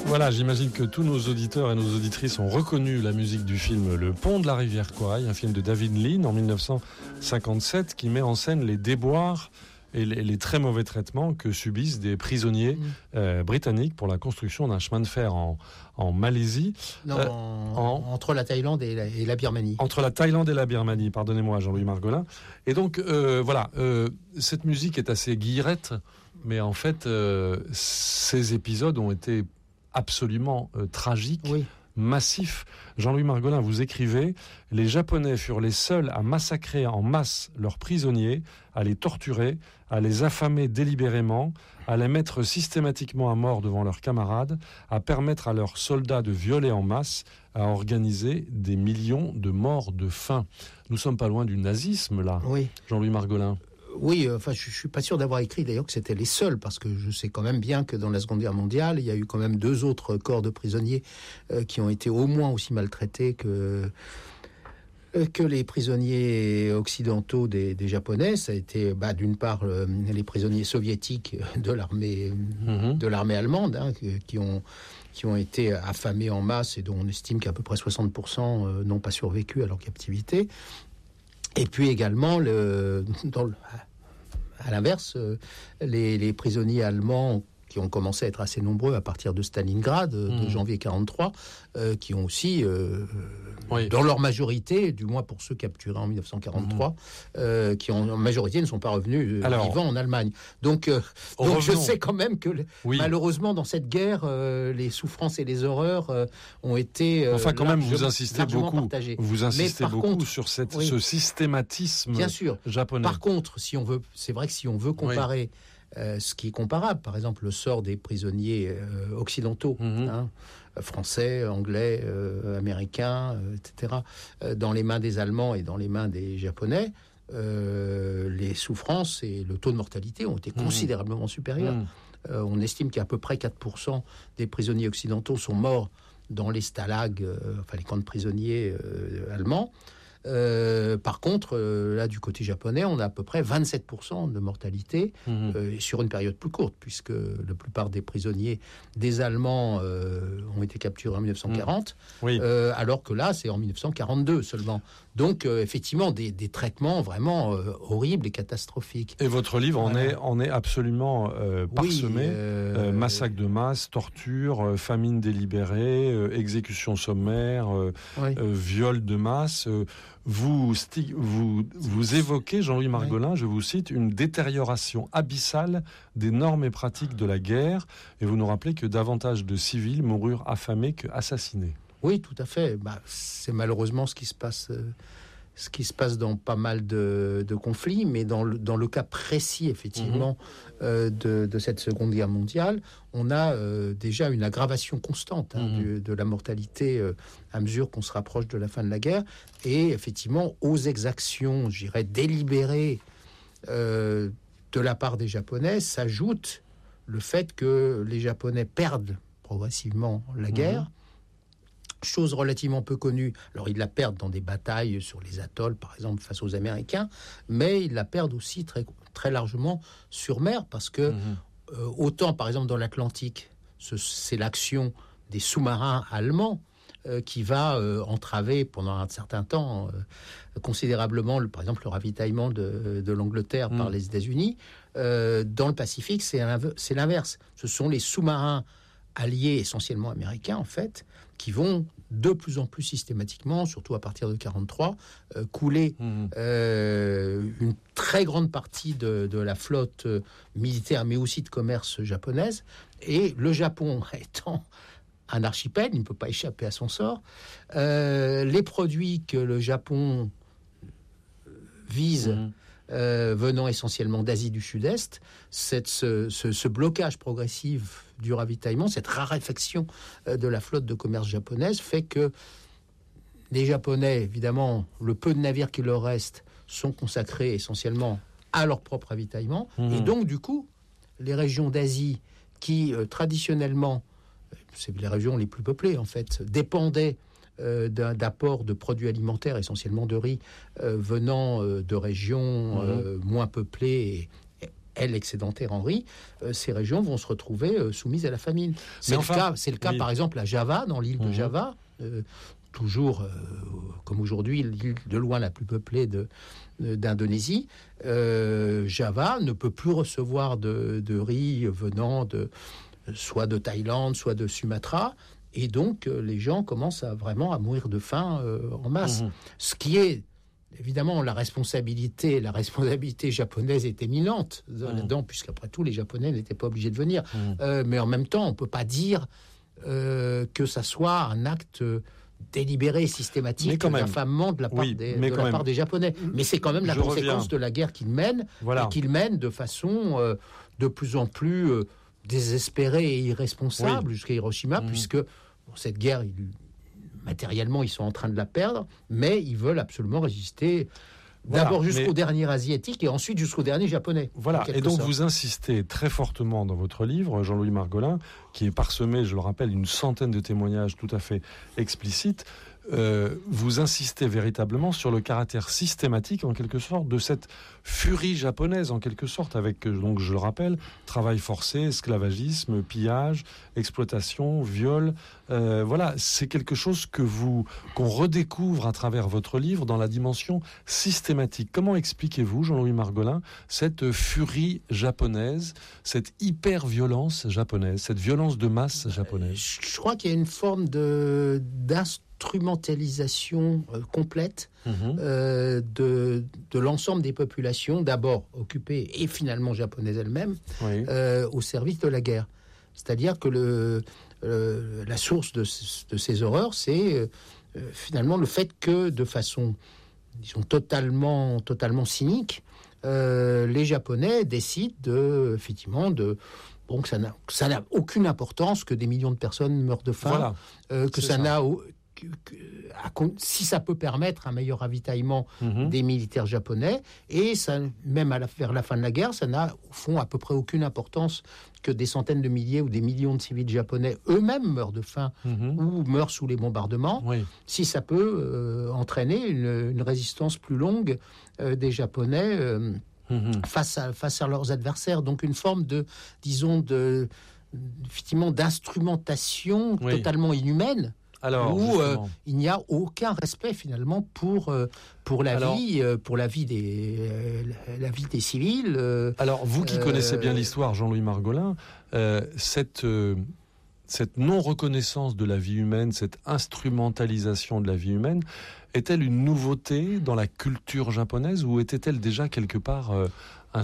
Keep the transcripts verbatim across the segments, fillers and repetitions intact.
Voilà, j'imagine que tous nos auditeurs et nos auditrices ont reconnu la musique du film Le Pont de la rivière Kwai, un film de David Lean en dix-neuf cent cinquante-sept qui met en scène les déboires et les, les très mauvais traitements que subissent des prisonniers mmh. euh, britanniques pour la construction d'un chemin de fer en, en Malaisie. Non, euh, en, entre la Thaïlande et la, et la Birmanie. Entre la Thaïlande et la Birmanie, pardonnez-moi Jean-Louis Margolin. Et donc, euh, voilà, euh, cette musique est assez guillerette, mais en fait, euh, ces épisodes ont été absolument euh, tragiques. Oui. Massif. Jean-Louis Margolin, vous écrivez « Les Japonais furent les seuls à massacrer en masse leurs prisonniers, à les torturer, à les affamer délibérément, à les mettre systématiquement à mort devant leurs camarades, à permettre à leurs soldats de violer en masse, à organiser des millions de morts de faim. » Nous sommes pas loin du nazisme, là, oui. Jean-Louis Margolin. Oui, euh, enfin, je, je suis pas sûr d'avoir écrit d'ailleurs que c'était les seuls, parce que je sais quand même bien que dans la Seconde Guerre mondiale, il y a eu quand même deux autres corps de prisonniers euh, qui ont été au moins aussi maltraités que euh, que les prisonniers occidentaux des, des Japonais. Ça a été, bah, d'une part, euh, les prisonniers soviétiques de l'armée mmh. de l'armée allemande, hein, qui ont qui ont été affamés en masse et dont on estime qu'à peu près soixante pour cent euh, n'ont pas survécu à leur captivité. Et puis également, le, dans le, à l'inverse, les, les prisonniers allemands qui ont commencé à être assez nombreux à partir de Stalingrad, mmh. de janvier quarante-trois, euh, qui ont aussi, euh, oui. dans leur majorité, du moins pour ceux capturés en dix-neuf cent quarante-trois, mmh. euh, qui en, en majorité ne sont pas revenus Alors, vivants en Allemagne. Donc, euh, donc je sais quand même que, oui. malheureusement, dans cette guerre, euh, les souffrances et les horreurs euh, ont été euh, Enfin, quand même, vous insistez beaucoup, partagées. Vous insistez beaucoup contre, sur cette, oui. ce systématisme Bien sûr. japonais. Par contre, si on veut, c'est vrai que si on veut comparer... Oui. Euh, ce qui est comparable, par exemple, le sort des prisonniers euh, occidentaux, mmh. hein, français, anglais, euh, américains, euh, et cetera, euh, dans les mains des Allemands et dans les mains des Japonais, euh, les souffrances et le taux de mortalité ont été mmh. considérablement supérieurs. Mmh. Euh, on estime qu'à peu près quatre pour cent des prisonniers occidentaux sont morts dans les stalags, euh, enfin les camps de prisonniers euh, allemands. Euh, par contre, euh, là, du côté japonais, on a à peu près vingt-sept pour cent de mortalité mmh. euh, sur une période plus courte, puisque la plupart des prisonniers des Allemands euh, ont été capturés en dix-neuf cent quarante, mmh. oui. euh, alors que là, c'est en dix-neuf cent quarante-deux seulement. Donc, euh, effectivement, des, des traitements vraiment euh, horribles et catastrophiques. Et votre livre en, est, en est absolument euh, parsemé. Oui, euh... Euh, massacre de masse, torture, euh, famine délibérée, euh, exécution sommaire, euh, oui. euh, viol de masse... Euh, Vous, vous, vous évoquez, Jean-Louis Margolin, oui. je vous cite, une détérioration abyssale des normes et pratiques de la guerre, et vous nous rappelez que davantage de civils moururent affamés qu'assassinés. Oui, tout à fait. Bah, c'est malheureusement ce qui se passe, euh, ce qui se passe dans pas mal de, de conflits, mais dans le, dans le cas précis, effectivement, mmh. euh, de, de cette Seconde Guerre mondiale, on a euh, déjà une aggravation constante hein, mmh. du, de la mortalité euh, à mesure qu'on se rapproche de la fin de la guerre. Et effectivement, aux exactions, je dirais, délibérées euh, de la part des Japonais, s'ajoute le fait que les Japonais perdent progressivement la guerre. Mmh. Chose relativement peu connue. Alors, ils la perdent dans des batailles sur les atolls, par exemple, face aux Américains, mais ils la perdent aussi très, très largement sur mer, parce que mmh. euh, autant, par exemple, dans l'Atlantique, ce, c'est l'action des sous-marins allemands euh, qui va euh, entraver pendant un certain temps euh, considérablement, le, par exemple, le ravitaillement de, de l'Angleterre mmh. par les États-Unis. Euh, dans le Pacifique, c'est, c'est l'inverse. Ce sont les sous-marins alliés essentiellement américains, en fait, qui vont de plus en plus systématiquement, surtout à partir de quarante-trois, euh, couler mmh. euh, une très grande partie de, de la flotte euh, militaire, mais aussi de commerce japonaise. Et le Japon étant un archipel, il ne peut pas échapper à son sort. Euh, les produits que le Japon vise... Mmh. Euh, venant essentiellement d'Asie du Sud-Est, cette, ce, ce, ce blocage progressif du ravitaillement, cette raréfaction euh, de la flotte de commerce japonaise fait que les Japonais, évidemment, le peu de navires qui leur restent sont consacrés essentiellement à leur propre ravitaillement. Mmh. Et donc, du coup, les régions d'Asie qui, euh, traditionnellement, c'est les régions les plus peuplées, en fait, dépendaient Euh, d'un, d'apport de produits alimentaires, essentiellement de riz, euh, venant euh, de régions euh, mmh. moins peuplées et, et est l'excédentaire en riz, euh, ces régions vont se retrouver euh, soumises à la famine. C'est, enfin, le, cas, c'est le cas, oui. par exemple, à Java, dans l'île de mmh. Java, euh, toujours, euh, comme aujourd'hui, l'île de loin la plus peuplée de, de, d'Indonésie. Euh, Java ne peut plus recevoir de, de riz venant de, soit de Thaïlande, soit de Sumatra. Et donc, euh, les gens commencent à, vraiment à mourir de faim euh, en masse. Mmh. Ce qui est, évidemment, la responsabilité, la responsabilité japonaise est éminente mmh. là-dedans, puisqu'après tout, les Japonais n'étaient pas obligés de venir. Mmh. Euh, mais en même temps, on ne peut pas dire euh, que ça soit un acte délibéré, systématique, d'infamement de la part, oui, des, de la part des Japonais. Mais c'est quand même la Je conséquence reviens. de la guerre qu'ils mènent, voilà. et qu'ils mènent de façon euh, de plus en plus euh, désespérée et irresponsable oui. jusqu'à Hiroshima, mmh. puisque bon, cette guerre, ils, matériellement, ils sont en train de la perdre, mais ils veulent absolument résister. Voilà, d'abord jusqu'au mais... dernier asiatique et ensuite jusqu'au dernier japonais. Voilà, et donc sorte. Vous insistez très fortement dans votre livre, Jean-Louis Margolin, qui est parsemé, je le rappelle, d'une centaine de témoignages tout à fait explicites. Euh, vous insistez véritablement sur le caractère systématique, en quelque sorte, de cette furie japonaise, en quelque sorte, avec, donc je le rappelle, travail forcé, esclavagisme, pillage, exploitation, viol. Euh, voilà, c'est quelque chose que vous, qu'on redécouvre à travers votre livre dans la dimension systématique. Comment expliquez-vous, Jean-Louis Margolin, cette furie japonaise, cette hyper-violence japonaise, cette violence de masse japonaise ? Je crois qu'il y a une forme de d'instruction instrumentalisation euh, complète mmh. euh, de, de l'ensemble des populations, d'abord occupées et finalement japonaises elles-mêmes, oui. euh, au service de la guerre. C'est-à-dire que le, euh, la source de, de ces horreurs, c'est euh, finalement le fait que, de façon, disons, totalement, totalement cynique, euh, les Japonais décident de, effectivement, de bon, que ça n'a, que ça n'a aucune importance que des millions de personnes meurent de faim, voilà. euh, que ça, ça n'a... Que, que, à, si ça peut permettre un meilleur ravitaillement mmh. des militaires japonais, et ça, même à la, vers la fin de la guerre, ça n'a au fond à peu près aucune importance que des centaines de milliers ou des millions de civils japonais eux-mêmes meurent de faim mmh. ou meurent sous les bombardements, oui. si ça peut euh, entraîner une, une résistance plus longue euh, des Japonais euh, mmh. face, à, face à leurs adversaires. Donc une forme de, disons, de, effectivement, d'instrumentation oui. totalement inhumaine. Alors, où euh, il n'y a aucun respect finalement pour euh, pour la alors, vie euh, pour la vie des euh, la vie des civils. Euh, alors vous qui euh, connaissez bien l'histoire, Jean-Louis Margolin, euh, cette euh, cette non reconnaissance de la vie humaine, cette instrumentalisation de la vie humaine, est-elle une nouveauté dans la culture japonaise ou était-elle déjà quelque part euh, inscrite ?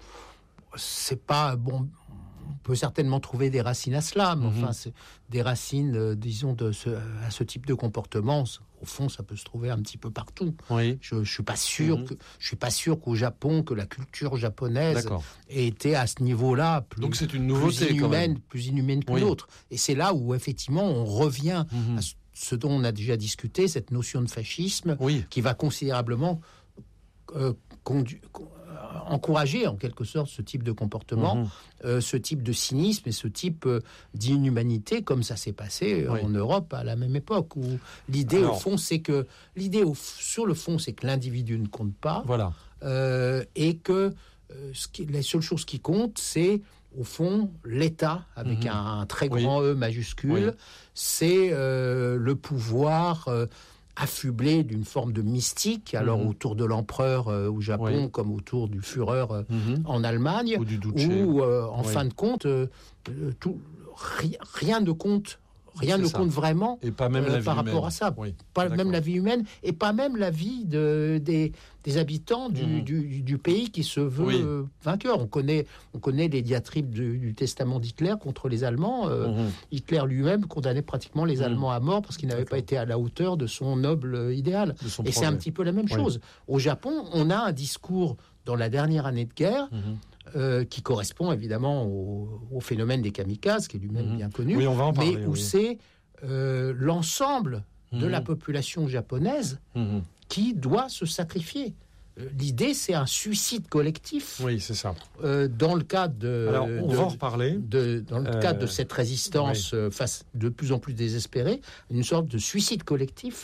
C'est pas bon. On peut certainement trouver des racines à cela, mais mmh. enfin, c'est des racines, euh, disons, de ce, à ce type de comportement. Au fond, ça peut se trouver un petit peu partout. Oui. Je ne suis pas sûr mmh. que je suis pas sûr qu'au Japon, que la culture japonaise D'accord. ait été à ce niveau-là plus, Donc c'est une nouveauté, plus inhumaine, quand même. plus inhumaine que oui. l'autre. Et c'est là où effectivement on revient mmh. à ce dont on a déjà discuté, cette notion de fascisme, oui. qui va considérablement euh, conduire. encourager en quelque sorte ce type de comportement, mmh. euh, ce type de cynisme et ce type euh, d'inhumanité, comme ça s'est passé oui. en Europe à la même époque, où l'idée Alors... au fond c'est que l'idée au, sur le fond c'est que l'individu ne compte pas, voilà. euh, et que euh, ce qui, la seule chose qui compte c'est au fond l'État avec mmh. un, un très grand oui. E majuscule, oui. c'est euh, le pouvoir. Euh, affublé d'une forme de mystique, alors mmh. autour de l'empereur euh, au Japon, oui. comme autour du Führer euh, mmh. en Allemagne, ou du Duce. où, euh, en oui. fin de compte, euh, tout, ri, rien ne compte, rien c'est ne ça. compte vraiment et pas même euh, la vie par humaine. rapport à ça. Oui. Pas D'accord. même la vie humaine, et pas même la vie de, des, des habitants du, mmh. du, du pays qui se veut oui. euh, vainqueur. On connaît, on connaît les diatribes du, du testament d'Hitler contre les Allemands. Euh, mmh. Hitler lui-même condamnait pratiquement les mmh. Allemands à mort parce qu'ils n'avaient D'accord. pas été à la hauteur de son noble idéal. Son et projet. C'est un petit peu la même oui. chose. Au Japon, on a un discours dans la dernière année de guerre mmh. euh, qui correspond évidemment au, au phénomène des kamikazes, qui est lui-même mmh. bien connu, oui, on va en parler, mais où oui. c'est euh, l'ensemble de mmh. la population japonaise mmh. qui doit se sacrifier. L'idée, c'est un suicide collectif. Oui, c'est ça. Euh, dans le cadre de... Alors, on de, va en reparler. De, dans le euh, cadre de cette résistance oui. euh, face de plus en plus désespérée, une sorte de suicide collectif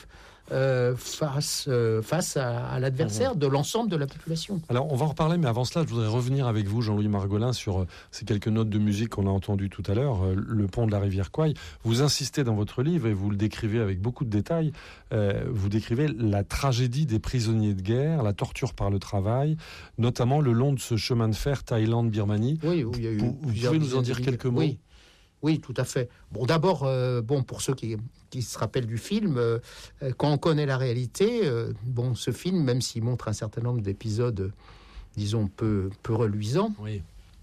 euh, face, euh, face à, à l'adversaire mmh. de l'ensemble de la population. Alors, on va en reparler, mais avant cela, je voudrais revenir avec vous, Jean-Louis Margolin, sur euh, ces quelques notes de musique qu'on a entendues tout à l'heure, euh, le pont de la rivière Kwai. Vous insistez dans votre livre, et vous le décrivez avec beaucoup de détails, euh, vous décrivez la tragédie des prisonniers de guerre, la torture par le travail, notamment le long de ce chemin de fer Thaïlande-Birmanie. Oui, où il y a eu vous, vous pouvez nous en dire quelques mots? Oui. Oui, tout à fait. Bon, d'abord, euh, bon, pour ceux qui, qui se rappellent du film, euh, quand on connaît la réalité, euh, bon, ce film, même s'il montre un certain nombre d'épisodes, disons, peu, peu reluisants, oui.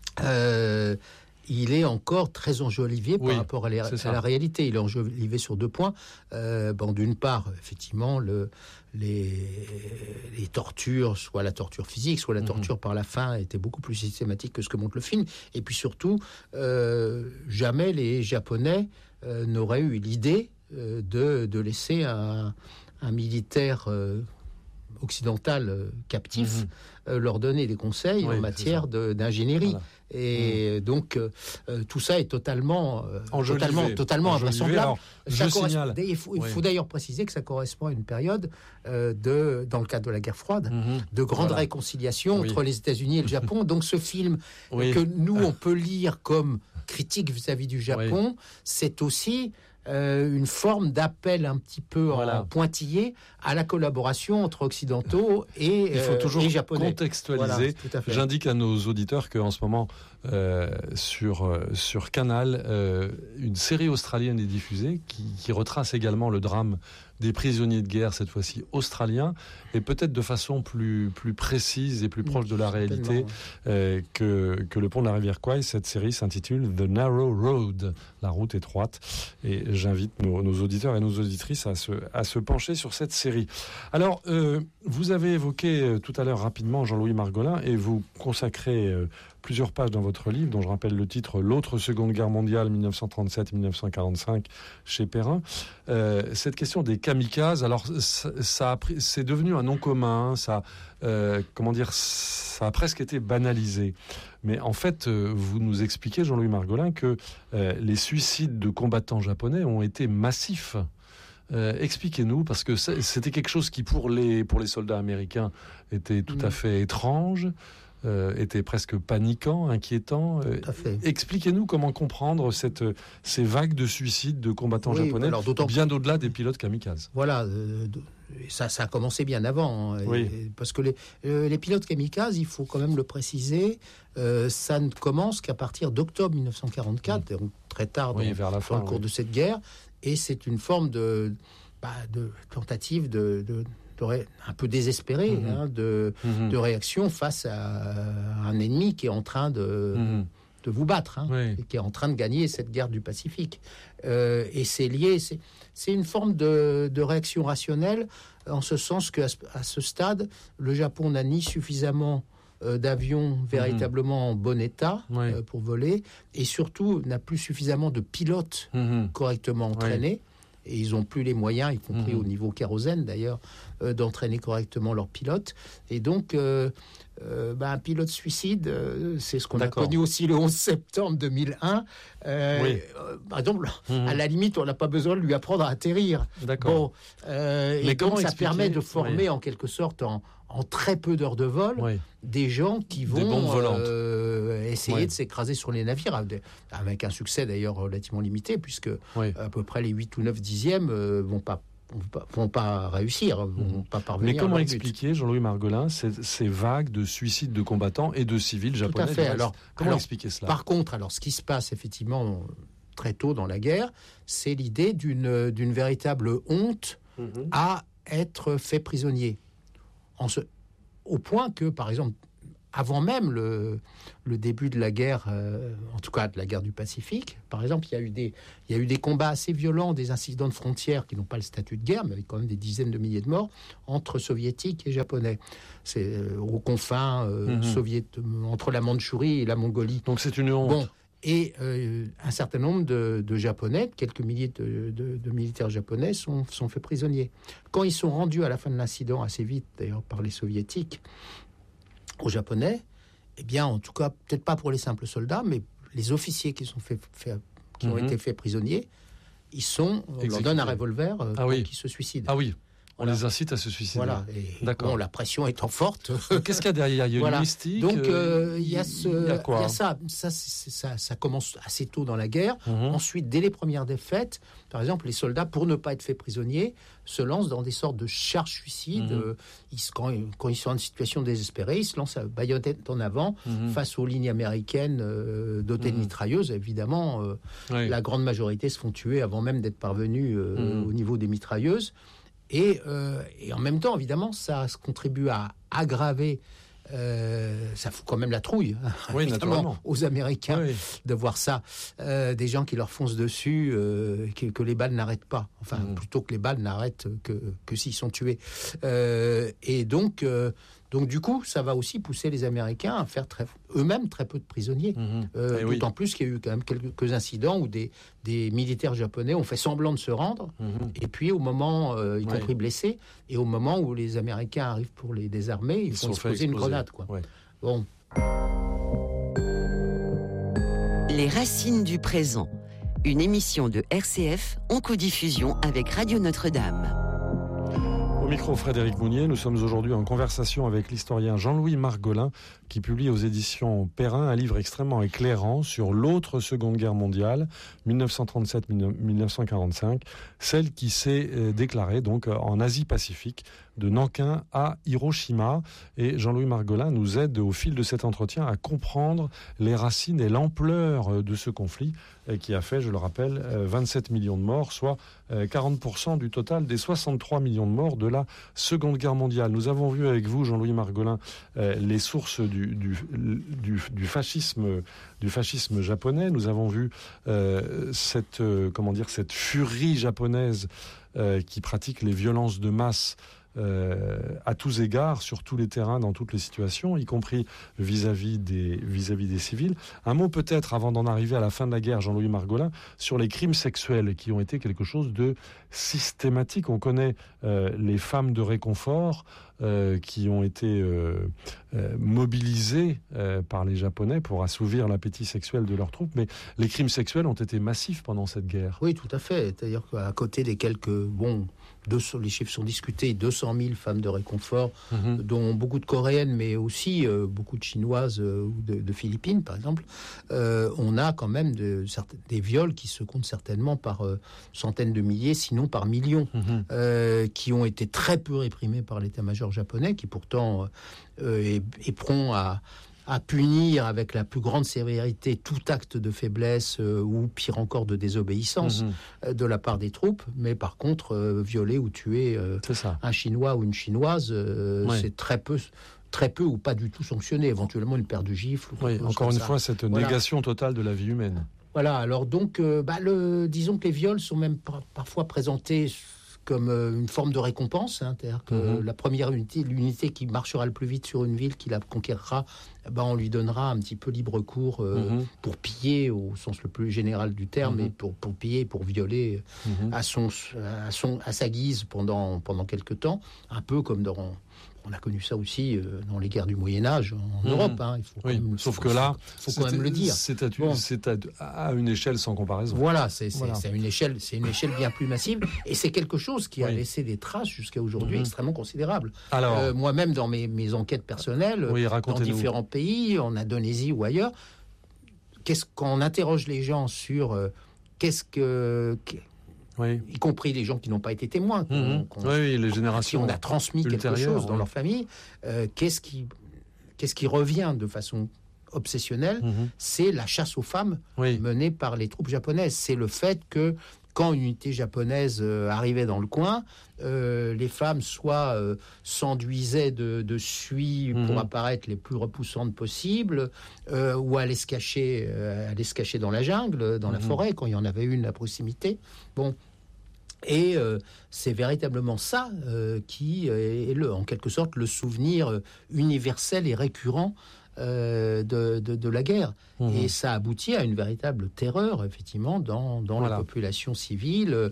euh, il est encore très enjolivé par oui, rapport à, les, à la réalité. Il est enjolivé sur deux points. Euh, bon, d'une part, effectivement, le, les, les tortures, soit la torture physique, soit la torture mmh. par la faim, étaient beaucoup plus systématiques que ce que montre le film. Et puis surtout, euh, jamais les Japonais euh, n'auraient eu l'idée euh, de, de laisser un, un militaire euh, occidental euh, captif mmh. euh, leur donner des conseils oui, en matière de, d'ingénierie. Voilà. Et mmh. donc euh, tout ça est totalement, euh, totalement, totalement invraisemblable. Je signale. Il faut, il faut oui. d'ailleurs préciser que ça correspond à une période euh, de, dans le cadre de la guerre froide, mmh. de grande voilà. réconciliation oui. entre les États-Unis et le Japon. Donc ce film oui. que nous on peut lire comme critique vis-à-vis du Japon, oui. c'est aussi Euh, une forme d'appel un petit peu voilà. en pointillé à la collaboration entre occidentaux et, il faut toujours euh, et japonais. Contextualiser. Voilà, j'indique à nos auditeurs qu'en ce moment euh, sur, euh, sur Canal euh, une série australienne est diffusée qui, qui retrace également le drame des prisonniers de guerre, cette fois-ci australiens, et peut-être de façon plus, plus précise et plus proche de la réalité euh, que, que le pont de la rivière Kwai. Cette série s'intitule The Narrow Road, la route étroite, et j'invite nos, nos auditeurs et nos auditrices à se, à se pencher sur cette série. Alors, euh, vous avez évoqué euh, tout à l'heure rapidement Jean-Louis Margolin, et vous consacrez euh, plusieurs pages dans votre livre, dont je rappelle le titre « L'autre Seconde Guerre mondiale, mille neuf cent trente-sept à mille neuf cent quarante-cinq » chez Perrin. Euh, cette question des kamikazes, alors ça, ça a pris, c'est devenu un nom commun, ça, euh, comment dire, ça a presque été banalisé. Mais en fait, euh, vous nous expliquez, Jean-Louis Margolin, que euh, les suicides de combattants japonais ont été massifs. Euh, expliquez-nous, parce que c'était quelque chose qui, pour les, pour les soldats américains, était tout mmh. à fait étrange. Euh, était presque paniquant, inquiétant. Euh, expliquez-nous comment comprendre cette, ces vagues de suicides de combattants oui, japonais, alors, bien au-delà des pilotes kamikazes. Voilà, euh, ça, ça a commencé bien avant. Hein, oui. et, parce que les, euh, les pilotes kamikazes, il faut quand même le préciser, euh, ça ne commence qu'à partir d'octobre mille neuf cent quarante-quatre, oui. donc très tard dans, oui, vers la fin, dans le cours oui. de cette guerre, et c'est une forme de, bah, de tentative de... de un peu désespéré mmh. hein, de, mmh. de réaction face à un ennemi qui est en train de, mmh. de vous battre, hein, oui. et qui est en train de gagner cette guerre du Pacifique. Euh, et c'est lié, c'est, c'est une forme de, de réaction rationnelle, en ce sens qu'à ce, à ce stade, le Japon n'a ni suffisamment euh, d'avions véritablement mmh. en bon état oui. euh, pour voler, et surtout n'a plus suffisamment de pilotes mmh. correctement entraînés. Oui. Et ils n'ont plus les moyens, y compris mmh. au niveau kérosène d'ailleurs, euh, d'entraîner correctement leurs pilotes. Et donc, euh, euh, bah, un pilote suicide, euh, c'est ce qu'on D'accord. a connu aussi le onze septembre deux mille un. Euh, oui. euh, par exemple, mmh. à la limite, on n'a pas besoin de lui apprendre à atterrir. D'accord. Bon, euh, Mais et donc, ça permet de former oui. en quelque sorte en, en très peu d'heures de vol oui. des gens qui vont euh, essayer oui. de s'écraser sur les navires, avec un succès d'ailleurs relativement limité, puisque oui. à peu près les huit ou neuf dixièmes euh, vont pas vont pas réussir, vont pas parvenir. Mais comment expliquer, Jean-Louis Margolin, ces, ces vagues de suicides de combattants et de civils japonais? Tout à fait. Alors, comment alors, expliquer cela? Par contre, alors ce qui se passe effectivement très tôt dans la guerre, c'est l'idée d'une, d'une véritable honte mm-hmm. à être fait prisonnier. En ce, au point que, par exemple, avant même le, le début de la guerre, euh, en tout cas de la guerre du Pacifique, par exemple, il y a eu des, il y a eu des combats assez violents, des incidents de frontières qui n'ont pas le statut de guerre, mais avec quand même des dizaines de milliers de morts, entre soviétiques et japonais. C'est euh, aux confins euh, mm-hmm. soviétiques, entre la Mandchourie et la Mongolie. Donc c'est une honte. Bon, et euh, un certain nombre de, de Japonais, quelques milliers de, de, de militaires japonais sont, sont faits prisonniers. Quand ils sont rendus à la fin de l'incident, assez vite d'ailleurs par les soviétiques, aux Japonais, eh bien, en tout cas, peut-être pas pour les simples soldats, mais les officiers qui, sont fait, fait, qui mm-hmm. ont été faits prisonniers, ils sont, on leur donne un revolver euh, ah oui. qui se suicident. Ah oui. On voilà. les incite à se suicider. Voilà. Et D'accord. Bon, la pression étant forte. Qu'est-ce qu'il y a derrière ? Il y a voilà. une mystique. Donc euh, il y a ce, il y a, quoi il y a ça, ça, c'est, ça, ça commence assez tôt dans la guerre. Mm-hmm. Ensuite, dès les premières défaites, par exemple, les soldats, pour ne pas être faits prisonniers, se lancent dans des sortes de charges suicides. Mm-hmm. Euh, ils, quand, quand ils sont en situation désespérée, ils se lancent à baïonnette en avant mm-hmm. face aux lignes américaines euh, dotées mm-hmm. de mitrailleuses. Évidemment, euh, oui. la grande majorité se font tuer avant même d'être parvenus euh, mm-hmm. au niveau des mitrailleuses. Et, euh, et en même temps, évidemment, ça contribue à aggraver, euh, ça fout quand même la trouille, oui, évidemment, aux Américains oui. de voir ça. Euh, des gens qui leur foncent dessus, euh, que, que les balles n'arrêtent pas. Enfin, mmh. plutôt que les balles n'arrêtent que, que s'ils sont tués. Euh, et donc, euh, donc, du coup, ça va aussi pousser les Américains à faire très, eux-mêmes très peu de prisonniers. Mmh. Euh, d'autant oui. plus qu'il y a eu quand même quelques incidents où des, des militaires japonais ont fait semblant de se rendre. Mmh. Et puis, au moment, euh, y compris oui. blessés, et au moment où les Américains arrivent pour les désarmer, ils, ils font exploser une grenade. Quoi. Ouais. Bon. Les racines du présent. Une émission de R C F en codiffusion avec Radio Notre-Dame. Au micro, Frédéric Mounier, nous sommes aujourd'hui en conversation avec l'historien Jean-Louis Margolin, qui publie aux éditions Perrin un livre extrêmement éclairant sur l'autre Seconde Guerre mondiale, dix-neuf cent trente-sept à dix-neuf cent quarante-cinq, celle qui s'est déclarée donc en Asie-Pacifique, de Nankin à Hiroshima. Et Jean-Louis Margolin nous aide au fil de cet entretien à comprendre les racines et l'ampleur de ce conflit qui a fait, je le rappelle, vingt-sept millions de morts, soit quarante pour cent du total des soixante-trois millions de morts de la Seconde Guerre mondiale. Nous avons vu avec vous, Jean-Louis Margolin, les sources du, du, du, du, fascisme, du fascisme japonais. Nous avons vu euh, cette, euh, comment dire, cette furie japonaise euh, qui pratique les violences de masse Euh, à tous égards, sur tous les terrains, dans toutes les situations, y compris vis-à-vis des, vis-à-vis des civils. Un mot peut-être, avant d'en arriver à la fin de la guerre, Jean-Louis Margolin, sur les crimes sexuels qui ont été quelque chose de systématique. On connaît euh, les femmes de réconfort euh, qui ont été euh, euh, mobilisées euh, par les Japonais pour assouvir l'appétit sexuel de leurs troupes, mais les crimes sexuels ont été massifs pendant cette guerre. Oui, tout à fait. C'est-à-dire qu'à côté des quelques... Bon, deux, les chiffres sont discutés, deux cent mille femmes de réconfort, mmh. dont beaucoup de Coréennes, mais aussi euh, beaucoup de Chinoises euh, ou de, de Philippines, par exemple. Euh, on a quand même de, des viols qui se comptent certainement par euh, centaines de milliers, sinon par millions, mmh. euh, qui ont été très peu réprimés par l'état-major japonais, qui pourtant euh, est, est prompt à... à punir avec la plus grande sévérité tout acte de faiblesse euh, ou pire encore de désobéissance mmh. euh, de la part des troupes, mais par contre euh, violer ou tuer euh, un Chinois ou une Chinoise, euh, ouais. c'est très peu, très peu ou pas du tout sanctionné, éventuellement une paire de gifles. Ou oui, encore une ça. fois, cette voilà. négation totale de la vie humaine. Voilà, alors donc, euh, bah, le, disons que les viols sont même par, parfois présentés comme euh, une forme de récompense, hein, c'est-à-dire que mmh. la première unité, l'unité qui marchera le plus vite sur une ville, qui la conquérera, ben on lui donnera un petit peu libre cours euh, mmh. pour piller, au sens le plus général du terme, mmh. et pour, pour piller, pour violer mmh. à, son, à, son, à sa guise pendant, pendant quelques temps, un peu comme dans... On a connu ça aussi euh, dans les guerres du Moyen-Âge en mmh. Europe. Hein, il faut oui, même, sauf que là, il faut quand même le dire. C'est, à, bon. c'est à, à une échelle sans comparaison. Voilà, c'est, c'est, voilà. c'est, une, échelle, c'est une échelle bien plus massive. Et c'est quelque chose qui oui. a laissé des traces jusqu'à aujourd'hui mmh. extrêmement considérables. Alors, euh, moi-même, dans mes, mes enquêtes personnelles, oui, dans différents pays, en Indonésie ou ailleurs, qu'est-ce, quand on interroge les gens sur euh, qu'est-ce que... Oui. y compris les gens qui n'ont pas été témoins, qu'on, mmh. qu'on, oui, les générations on a transmis quelque chose dans oui. leur famille, euh, qu'est-ce qui, qu'est-ce qui revient de façon obsessionnelle, mmh. c'est la chasse aux femmes oui. menée par les troupes japonaises. C'est le fait que quand une unité japonaise euh, arrivait dans le coin, euh, les femmes soit euh, s'enduisaient de, de suie mmh. pour apparaître les plus repoussantes possibles, euh, ou allaient se cacher, euh, allaient se cacher dans la jungle, dans mmh. la forêt, quand il y en avait une à proximité. Bon. Et euh, c'est véritablement ça euh, qui est, le, en quelque sorte, le souvenir universel et récurrent Euh, de, de, de la guerre. Mmh. Et ça aboutit à une véritable terreur, effectivement, dans, dans voilà. la population civile,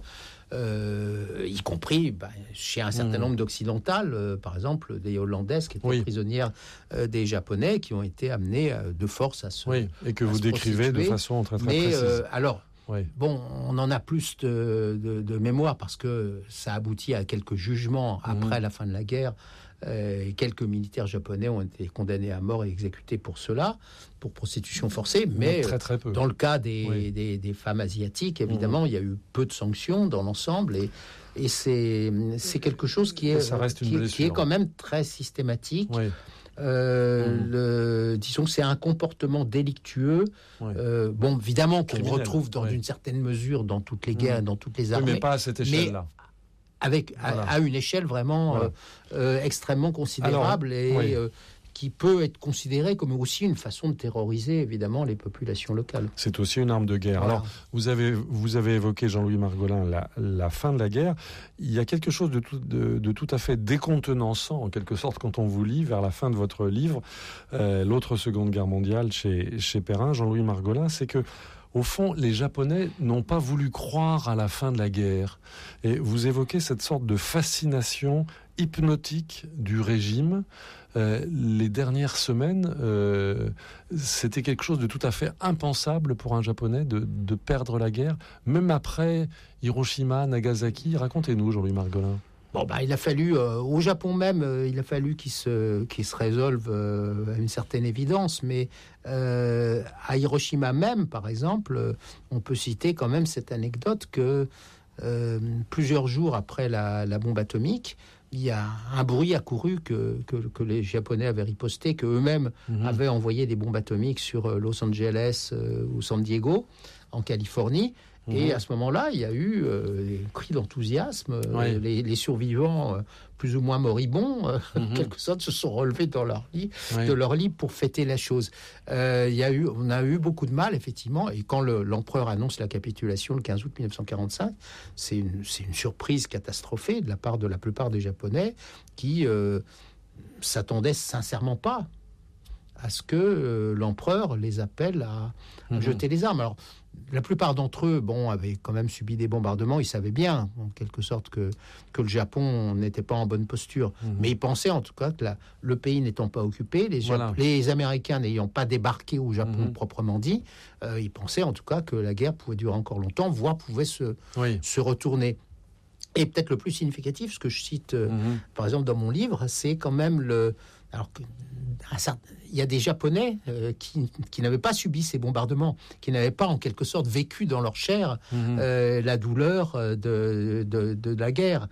euh, y compris bah, chez un certain mmh. nombre d'occidentales, euh, par exemple, des Hollandaises qui étaient oui. prisonnières euh, des Japonais, qui ont été amenées euh, de force à se Oui, et que vous décrivez de façon très, très Mais, précise. Euh, alors, Oui. Bon, on en a plus de, de, de mémoire parce que ça aboutit à quelques jugements après mmh. la fin de la guerre. Euh, et quelques militaires japonais ont été condamnés à mort et exécutés pour cela, pour prostitution forcée. Mais très, très peu. Dans le cas des, oui. des, des femmes asiatiques, évidemment, mmh. il y a eu peu de sanctions dans l'ensemble. Et, et c'est, c'est quelque chose qui est, ça reste qui, une qui est quand même très systématique. Oui. Euh, mmh. le, disons que c'est un comportement délictueux. Ouais. Euh, bon, évidemment, qu'on Criminel. retrouve dans ouais. une certaine mesure dans toutes les guerres, mmh. dans toutes les armées. Oui, mais pas à cette échelle-là. Avec, voilà. à, à une échelle vraiment voilà. euh, euh, extrêmement considérable. Alors, et oui. euh, qui peut être considérée comme aussi une façon de terroriser, évidemment, les populations locales. C'est aussi une arme de guerre. Voilà. Alors, vous avez, vous avez évoqué, Jean-Louis Margolin, la, la fin de la guerre. Il y a quelque chose de tout, de, de tout à fait décontenançant, en quelque sorte, quand on vous lit vers la fin de votre livre, euh, l'autre Seconde Guerre mondiale, chez, chez Perrin, Jean-Louis Margolin, c'est que au fond, les Japonais n'ont pas voulu croire à la fin de la guerre. Et vous évoquez cette sorte de fascination hypnotique du régime. Euh, les dernières semaines, euh, c'était quelque chose de tout à fait impensable pour un Japonais de, de perdre la guerre, même après Hiroshima, Nagasaki. Racontez-nous, Jean-Louis Margolin. Bon, bah, il a fallu, euh, au Japon même, euh, il a fallu qu'il se, qu'il se résolve euh, à une certaine évidence, mais euh, à Hiroshima même, par exemple, euh, on peut citer quand même cette anecdote que euh, plusieurs jours après la, la bombe atomique, il y a un bruit accouru que, que, que les Japonais avaient riposté, qu'eux-mêmes mmh. avaient envoyé des bombes atomiques sur Los Angeles euh, ou San Diego, en Californie. Et à ce moment-là, il y a eu euh, des cris d'enthousiasme. Oui. Les, les survivants, euh, plus ou moins moribonds, euh, mm-hmm. en quelque sorte, se sont relevés dans leur lit, oui. de leur lit pour fêter la chose. Euh, il y a eu, on a eu beaucoup de mal, effectivement. Et quand le, l'empereur annonce la capitulation le quinze août mille neuf cent quarante-cinq, c'est une, c'est une surprise catastrophée de la part de la plupart des Japonais qui euh, s'attendaient sincèrement pas à ce que euh, l'empereur les appelle à, à mm-hmm. jeter les armes. Alors, la plupart d'entre eux, bon, avaient quand même subi des bombardements. Ils savaient bien, en quelque sorte, que, que le Japon n'était pas en bonne posture. Mmh. Mais ils pensaient, en tout cas, que la, le pays n'étant pas occupé, les, voilà. Jap- les Américains n'ayant pas débarqué au Japon mmh. proprement dit, euh, ils pensaient, en tout cas, que la guerre pouvait durer encore longtemps, voire pouvait se, oui. se retourner. Et peut-être le plus significatif, ce que je cite, euh, mmh. par exemple, dans mon livre, c'est quand même le... Alors que, il y a des Japonais euh, qui, qui n'avaient pas subi ces bombardements, qui n'avaient pas en quelque sorte vécu dans leur chair mmh. euh, la douleur de, de, de la guerre,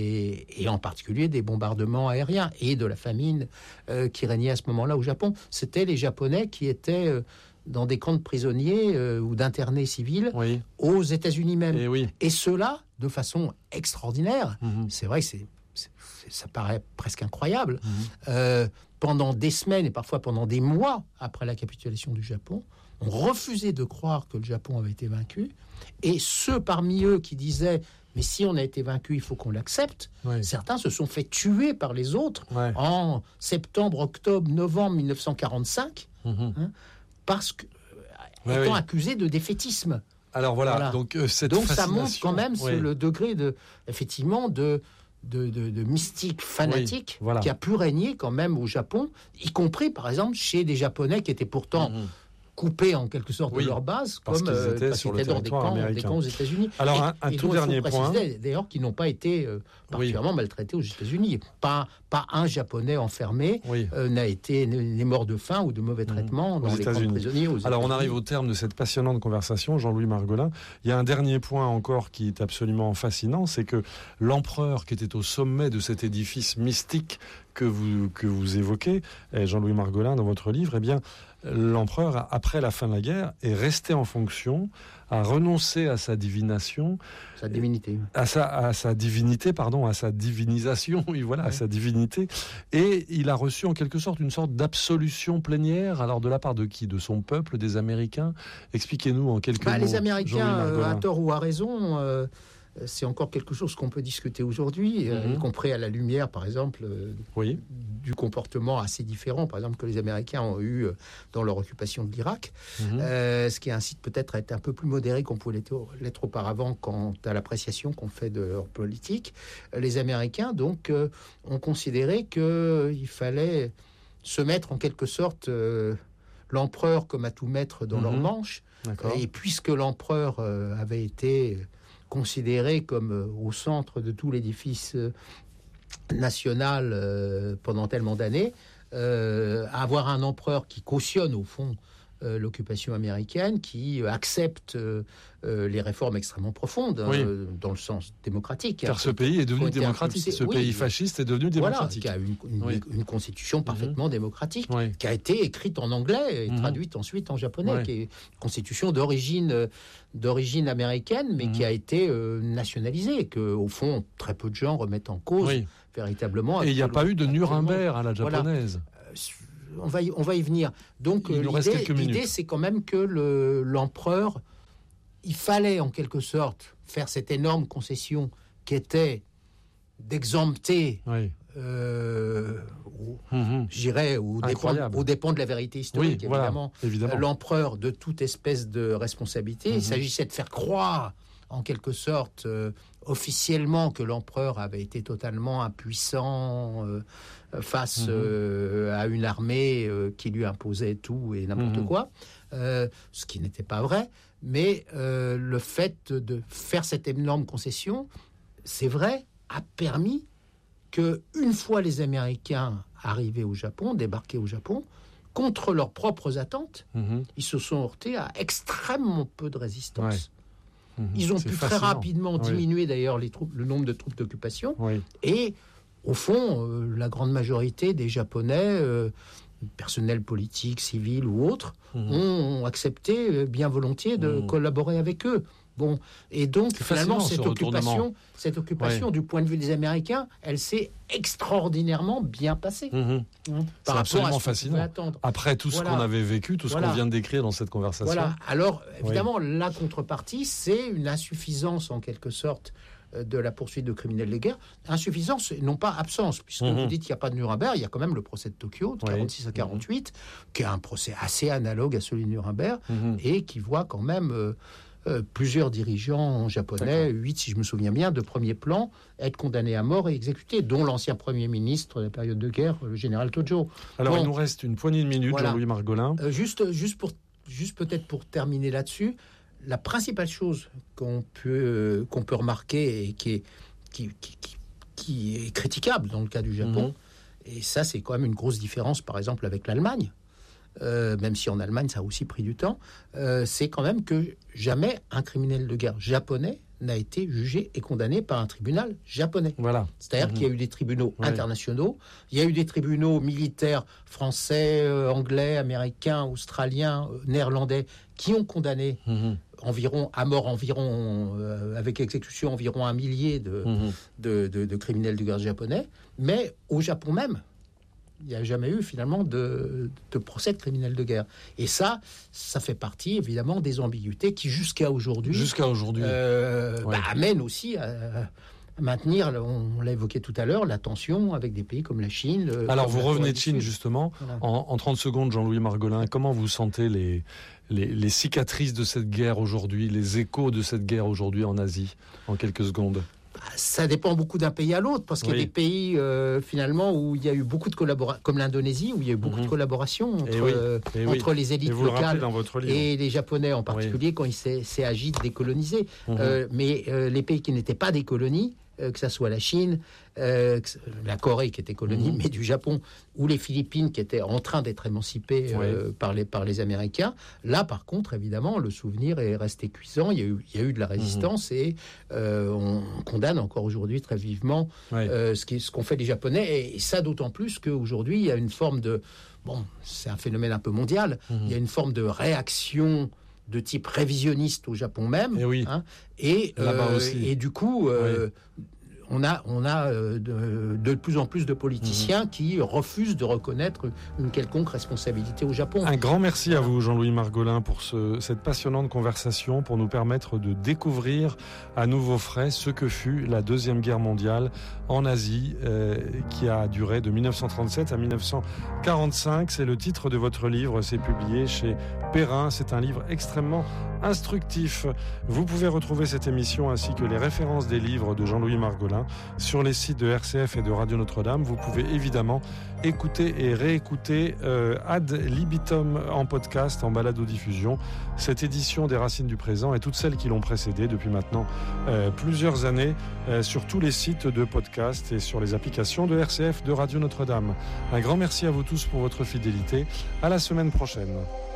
et, et en particulier des bombardements aériens et de la famine euh, qui régnait à ce moment-là au Japon. C'était les Japonais qui étaient euh, dans des camps de prisonniers euh, ou d'internés civils oui. aux États-Unis même. Et, oui. et ceux-là, de façon extraordinaire, mmh. c'est vrai que c'est, c'est, ça paraît presque incroyable, mmh. euh, pendant des semaines et parfois pendant des mois après la capitulation du Japon, ont refusé de croire que le Japon avait été vaincu. Et ceux parmi eux qui disaient « mais si on a été vaincu, il faut qu'on l'accepte ouais. », certains se sont fait tuer par les autres ouais. en septembre, octobre, novembre mille neuf cent quarante-cinq, mmh. hein, parce que, ouais, étant ouais. accusés de défaitisme. Alors voilà, voilà. donc, euh, cette donc ça montre quand même ouais. le degré de, effectivement, de... De, de, de mystique fanatique oui, voilà. qui a pu régner quand même au Japon, y compris par exemple chez des Japonais qui étaient pourtant mmh. coupés en quelque sorte oui, de leur base, parce comme qu'ils étaient, euh, parce sur qu'ils étaient dans des camps, des camps aux États-Unis. Alors un, un et tout dernier point, d'ailleurs, qui n'ont pas été euh, particulièrement oui. maltraités aux États-Unis. Pas pas un Japonais enfermé oui. euh, n'a été n'est mort de faim ou de mauvais traitements mmh. dans aux les États-Unis. Camps de prisonniers aux Alors États-Unis. On arrive au terme de cette passionnante conversation, Jean-Louis Margolin. Il y a un dernier point encore qui est absolument fascinant, c'est que l'empereur qui était au sommet de cet édifice mystique que vous que vous évoquez, Jean-Louis Margolin, dans votre livre, eh bien l'empereur, après la fin de la guerre, est resté en fonction, a renoncé à sa divination, sa divinité, à sa, à sa divinité, pardon, à sa divinisation, oui, voilà, ouais. à sa divinité, et il a reçu en quelque sorte une sorte d'absolution plénière. Alors de la part de qui? De son peuple, des Américains? Expliquez-nous en quelques bah, mots. Les Américains, euh, à tort ou à raison. Euh... C'est encore quelque chose qu'on peut discuter aujourd'hui, mm-hmm. euh, y compris à la lumière, par exemple, euh, oui. du comportement assez différent, par exemple, que les Américains ont eu euh, dans leur occupation de l'Irak, mm-hmm. euh, ce qui incite peut-être à être un peu plus modéré qu'on pouvait l'être, l'être auparavant quant à l'appréciation qu'on fait de leur politique. Euh, les Américains, donc, euh, ont considéré qu'il euh, fallait se mettre en quelque sorte euh, l'empereur comme à tout mettre dans mm-hmm. leur manche, D'accord. Et puisque l'empereur euh, avait été considéré comme euh, au centre de tout l'édifice euh, national euh, pendant tellement d'années, euh, avoir un empereur qui cautionne au fond euh, l'occupation américaine, qui euh, accepte euh, euh, les réformes extrêmement profondes, oui. euh, dans le sens démocratique. Car hein, ce pays est devenu démocratique. Impulsé. Ce oui, pays fasciste est devenu démocratique. Voilà, qui a une, une, oui. une constitution parfaitement mmh. démocratique, oui. qui a été écrite en anglais et mmh. traduite ensuite en japonais, oui. qui est une constitution d'origine, d'origine américaine, mais mmh. qui a été euh, nationalisée, que au fond, très peu de gens remettent en cause oui. véritablement. Et il n'y a pas eu de Nuremberg à la japonaise. Voilà. Euh, on va y, on va y venir. Donc euh, l'idée, l'idée, c'est quand même que le, l'empereur, il fallait en quelque sorte faire cette énorme concession qui était d'exempter, oui. euh, au, mmh. je dirais, au dépend, au dépend de la vérité historique, oui, évidemment, voilà, évidemment, l'empereur de toute espèce de responsabilité. Mmh. Il s'agissait de faire croire, en quelque sorte, euh, officiellement, que l'empereur avait été totalement impuissant euh, face mmh. euh, à une armée euh, qui lui imposait tout et n'importe mmh. quoi, euh, ce qui n'était pas vrai. Mais euh, le fait de faire cette énorme concession, c'est vrai, a permis que, une fois les Américains arrivés au Japon, débarqués au Japon, contre leurs propres attentes, mmh. ils se sont heurtés à extrêmement peu de résistance. Ouais. Mmh. Ils ont c'est pu fascinant. Très rapidement diminuer oui. d'ailleurs les troupes, le nombre de troupes d'occupation. Oui. Et au fond, euh, la grande majorité des Japonais, euh, personnel politique, civil ou autre, mmh. ont accepté bien volontiers de mmh. collaborer avec eux. Bon, et donc c'est finalement cette occupation, cette occupation, ouais. du point de vue des Américains, elle s'est extraordinairement bien passée. Mmh. Mmh. C'est absolument fascinant. Après tout voilà. ce qu'on avait vécu, tout ce voilà. qu'on vient de décrire dans cette conversation. Voilà. Alors évidemment, oui. la contrepartie, c'est une insuffisance en quelque sorte de la poursuite de criminels de guerre. Insuffisance, non pas absence, puisque mmh. vous dites qu'il n'y a pas de Nuremberg, il y a quand même le procès de Tokyo, de quarante-six oui. à quarante-huit, mmh. qui est un procès assez analogue à celui de Nuremberg, mmh. et qui voit quand même euh, euh, plusieurs dirigeants japonais, huit si je me souviens bien, de premier plan, être condamnés à mort et exécutés, dont l'ancien Premier ministre de la période de guerre, le général Tojo. Alors bon, il nous reste une poignée de minutes, voilà. Jean-Louis Margolin. Euh, juste, juste, pour, juste peut-être pour terminer là-dessus, la principale chose qu'on peut, euh, qu'on peut remarquer et qui est, qui, qui, qui, qui est critiquable dans le cas du Japon, mmh. et ça c'est quand même une grosse différence par exemple avec l'Allemagne, euh, même si en Allemagne ça a aussi pris du temps, euh, c'est quand même que jamais un criminel de guerre japonais n'a été jugé et condamné par un tribunal japonais. Voilà. C'est-à-dire mmh. qu'il y a eu des tribunaux ouais. internationaux, il y a eu des tribunaux militaires français, euh, anglais, américains, australiens, euh, néerlandais, qui ont condamné mmh. environ, à mort environ, euh, avec exécution, environ un millier de, mmh. de, de, de criminels de guerre japonais. Mais au Japon même, il n'y a jamais eu finalement de, de procès de criminels de guerre. Et ça, ça fait partie évidemment des ambiguïtés qui jusqu'à aujourd'hui, jusqu'à aujourd'hui, euh, ouais. bah, amènent aussi à, à maintenir, on l'a évoqué tout à l'heure, la tension avec des pays comme la Chine. Alors vous revenez de Chine justement. Voilà. En, en trente secondes, Jean-Louis Margolin, comment vous sentez les, les, les cicatrices de cette guerre aujourd'hui, les échos de cette guerre aujourd'hui en Asie, en quelques secondes? Ça dépend beaucoup d'un pays à l'autre, parce qu'il oui. y a des pays euh, finalement où il y a eu beaucoup de collaborations, comme l'Indonésie, où il y a eu beaucoup mmh. de collaboration entre, oui. euh, entre oui. les élites locales et les Japonais en particulier, oui. quand il s'est, s'est agi de décoloniser. Mmh. Euh, mais euh, les pays qui n'étaient pas des colonies, euh, que ce soit la Chine, euh, la Corée qui était colonie, mmh. mais du Japon, ou les Philippines qui étaient en train d'être émancipées euh, oui. par, les, par les Américains. Là, par contre, évidemment, le souvenir est resté cuisant. Il y a eu, il y a eu de la résistance mmh. et euh, on condamne encore aujourd'hui très vivement oui. euh, ce, qui, ce qu'ont fait les Japonais. Et, et ça, d'autant plus qu'aujourd'hui, il y a une forme de... Bon, c'est un phénomène un peu mondial. Mmh. Il y a une forme de réaction de type révisionniste au Japon même. Et, oui. hein, et, euh, et du coup... Euh, oui. On a, on a euh, de, de plus en plus de politiciens mmh. qui refusent de reconnaître une quelconque responsabilité au Japon. Un grand merci voilà. à vous, Jean-Louis Margolin, pour ce, cette passionnante conversation, pour nous permettre de découvrir à nouveau frais ce que fut la Deuxième Guerre mondiale en Asie, euh, qui a duré de dix-neuf cent trente-sept à dix-neuf cent quarante-cinq. C'est le titre de votre livre, c'est publié chez Perrin. C'est un livre extrêmement instructif. Vous pouvez retrouver cette émission ainsi que les références des livres de Jean-Louis Margolin prochain sur les sites de R C F et de Radio Notre-Dame. Vous pouvez évidemment écouter et réécouter euh, ad libitum en podcast, en balado-diffusion, cette édition des Racines du présent et toutes celles qui l'ont précédée depuis maintenant euh, plusieurs années euh, sur tous les sites de podcast et sur les applications de R C F de Radio Notre-Dame. Un grand merci à vous tous pour votre fidélité. À la semaine prochaine.